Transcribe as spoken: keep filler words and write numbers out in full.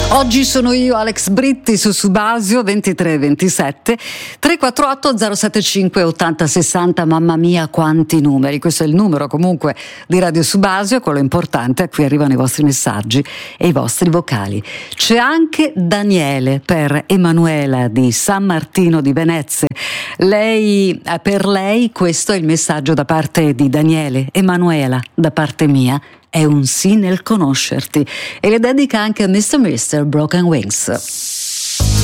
Oggi sono io, Alex Britti, su Subasio ventitré ventisette tre quattro otto zero sette cinque ottanta sessanta. Mamma mia, quanti numeri! Questo è il numero comunque di Radio Subasio, quello importante, a cui arrivano i vostri messaggi e i vostri vocali. C'è anche Daniele per Emanuela di San Martino di Venezia. Lei, per lei questo è il messaggio da parte di Daniele. Emanuela, da parte mia, è un sì nel conoscerti, e le dedica anche a mister Mister Broken Wings.